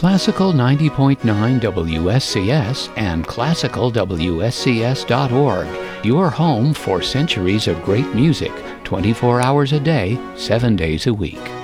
Classical 90.9 WSCS and classicalwscs.org, your home for centuries of great music, 24 hours a day, 7 days a week.